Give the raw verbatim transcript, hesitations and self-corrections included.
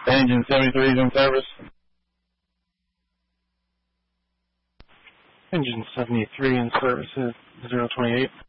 Engine seventy-three is in service. Engine seventy-three in service is zero twenty-eight.